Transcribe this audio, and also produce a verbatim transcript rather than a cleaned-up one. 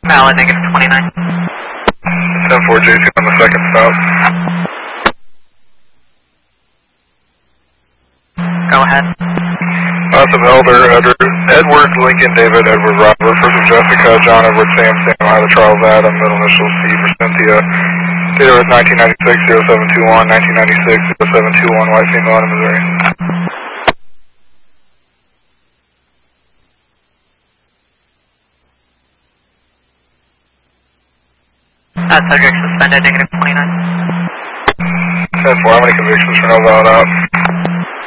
Valid, negative twenty-nine. ten four J two on the second stop. Go ahead. Awesome, Elder, Edward, Edward, Lincoln, David, Edward, Robert, first of Jessica, John, Edward, Sam, Sam, Ohio, Charles, Adam, middle initials, C for Cynthia. Date was nineteen ninety-six, zero seven two one, nineteen ninety-six, zero seven two one, white female out of Missouri. That subject suspended, negative twenty-nine. ten four, how many convictions for no valid out?